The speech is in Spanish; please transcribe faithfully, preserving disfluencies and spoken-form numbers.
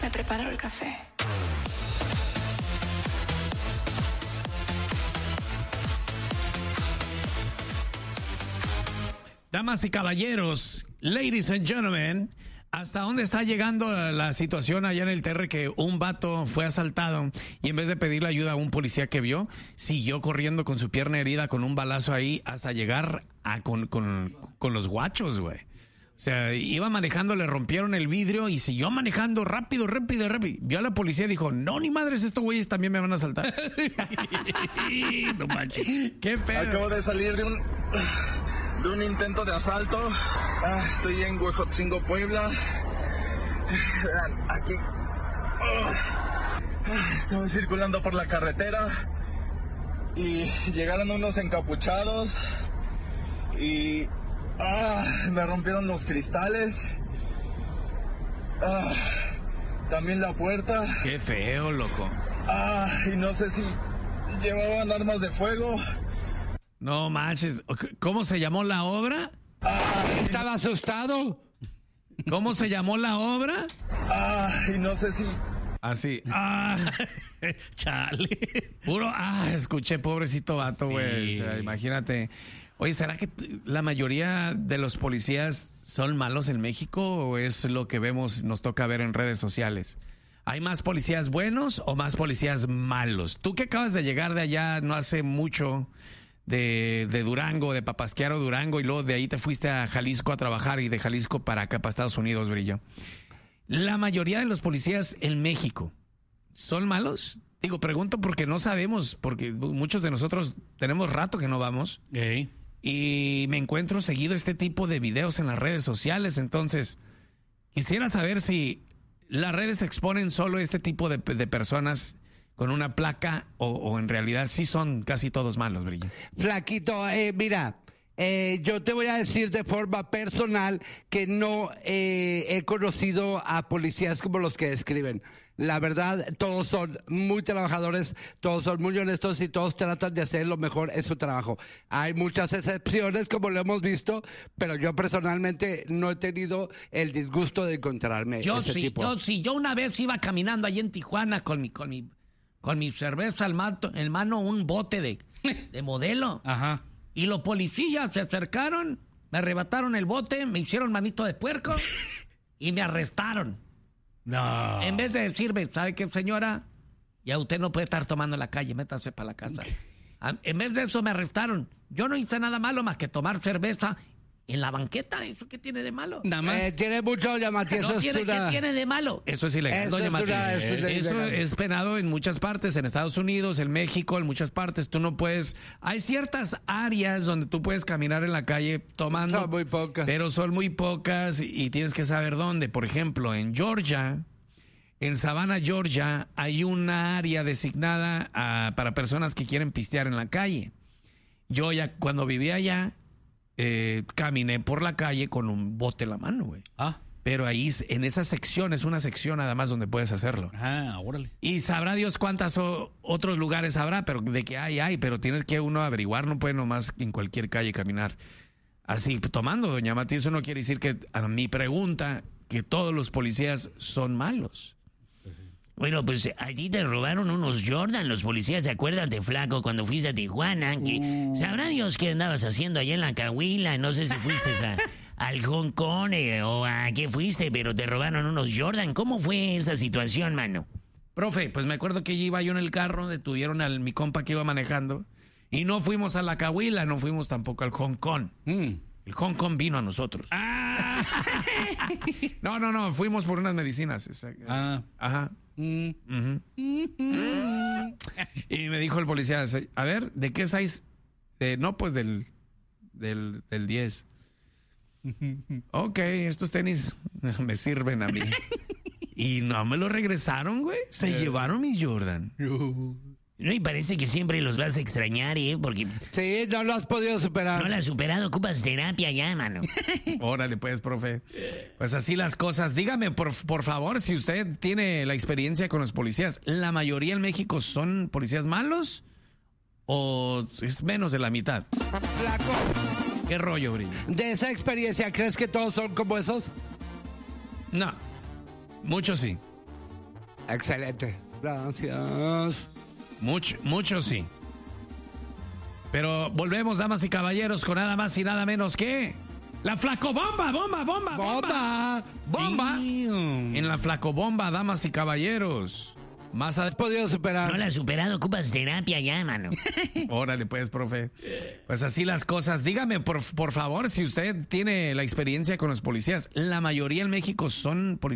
te preparo el café. Damas y caballeros, ladies and gentlemen, ¿hasta dónde está llegando la situación allá en el T R que un vato fue asaltado y en vez de pedirle ayuda a un policía que vio, siguió corriendo con su pierna herida con un balazo ahí hasta llegar a con, con, con los guachos, güey? O sea, iba manejando, le rompieron el vidrio y siguió manejando rápido, rápido, rápido. Vio a la policía y dijo, no, ni madres, estos güeyes también me van a asaltar. No manches. Qué pedo. Acabo de salir de un... de un intento de asalto. Ah, estoy en Huejotzingo, Puebla. Vean, aquí. Ah, estaba circulando por la carretera y llegaron unos encapuchados y ah, me rompieron los cristales. Ah, también la puerta. Qué feo, loco. Ah, y no sé si llevaban armas de fuego. No manches, ¿cómo se llamó la obra? Ah, ¿estaba asustado? ¿Cómo se llamó la obra? Ah, y no sé si... Así. Ah, chale. Puro, ah, escuché, pobrecito vato, güey. Sí. O sea, imagínate. Oye, ¿será que la mayoría de los policías son malos en México o es lo que vemos, nos toca ver en redes sociales? ¿Hay más policías buenos o más policías malos? Tú que acabas de llegar de allá no hace mucho... De, de Durango, de Papasquiaro, Durango, y luego de ahí te fuiste a Jalisco a trabajar y de Jalisco para acá, para Estados Unidos, Brillo. La mayoría de los policías en México, ¿son malos? Digo, pregunto porque no sabemos, porque muchos de nosotros tenemos rato que no vamos. Hey. Y me encuentro seguido este tipo de videos en las redes sociales, entonces quisiera saber si las redes exponen solo este tipo de, de personas con una placa o, o en realidad sí son casi todos malos, Brillo. Flaquito, eh, mira, eh, yo te voy a decir de forma personal que no eh, he conocido a policías como los que describen. La verdad, todos son muy trabajadores, todos son muy honestos y todos tratan de hacer lo mejor en su trabajo. Hay muchas excepciones, como lo hemos visto, pero yo personalmente no he tenido el disgusto de encontrarme Yo ese sí, tipo. yo sí. Yo una vez iba caminando allí en Tijuana con mi... Con mi Con mi cerveza al mato, en mano, un bote de, de modelo. Ajá. Y los policías se acercaron, me arrebataron el bote, me hicieron manito de puerco y me arrestaron. No. En vez de decirme, ¿sabe qué, señora? Ya usted no puede estar tomando en la calle, métase para la casa. En vez de eso me arrestaron. Yo no hice nada malo más que tomar cerveza en la banqueta. ¿Eso qué tiene de malo? Nada más. Eh, tiene mucho, Yamati. No eso tiene, es una... ¿Qué tiene de malo? Eso es ilegal, eso doña es Mati. una, eso es Eso ilegal. es penado en muchas partes, en Estados Unidos, en México, en muchas partes. Tú no puedes... Hay ciertas áreas donde tú puedes caminar en la calle tomando. Son muy pocas. Pero son muy pocas y, y tienes que saber dónde. Por ejemplo, en Georgia, en Savannah, Georgia, hay una área designada a, para personas que quieren pistear en la calle. Yo ya, cuando vivía allá... Eh, caminé por la calle con un bote en la mano, güey. Ah. Pero ahí, en esa sección, es una sección nada más donde puedes hacerlo. Ah, órale. Y sabrá Dios cuántos otros lugares habrá, pero de que hay, hay. Pero tienes que uno averiguar, no puede nomás en cualquier calle caminar. Así, tomando, doña Mati, eso no quiere decir que, a mi pregunta, que todos los policías son malos. Bueno, pues a ti te robaron unos Jordan, los policías se acuerdan de Flaco cuando fuiste a Tijuana. Que, uh. Sabrá Dios qué andabas haciendo allá en la Cahuila, no sé si fuiste a, al Hong Kong eh, o a qué fuiste, pero te robaron unos Jordan. ¿Cómo fue esa situación, mano? Profe, pues me acuerdo que iba yo en el carro, detuvieron a mi compa que iba manejando y no fuimos a la Cahuila, no fuimos tampoco al Hong Kong. Mm. El Hong Kong vino a nosotros. Ah. No, no, no, fuimos por unas medicinas. Ah. Ajá. Mm. Uh-huh. Mm. Y me dijo el policía, a ver, ¿de qué size? De, no, pues del, del, del diez. Ok, estos tenis me sirven a mí. Y no me lo regresaron, güey. Se yeah. llevaron mis Jordan. No, y parece que siempre los vas a extrañar, ¿eh? Porque... Sí, no lo has podido superar. No lo has superado, ocupas terapia ya, mano. Órale, pues, profe. Pues así las cosas. Dígame, por, por favor, si usted tiene la experiencia con los policías, ¿la mayoría en México son policías malos? ¿O es menos de la mitad? Flaco. ¿Qué rollo, Brillo? De esa experiencia, ¿crees que todos son como esos? No. Muchos sí. Excelente. Gracias. Mucho, mucho sí. Pero volvemos, damas y caballeros, con nada más y nada menos que... La flacobomba, bomba, bomba, bomba. Bomba. En la flacobomba, damas y caballeros. Más ¿Has podido superar? No la has superado, ocupas terapia ya, mano. Órale, pues, profe. Pues así las cosas. Dígame, por, por favor, si usted tiene la experiencia con los policías. La mayoría en México son policías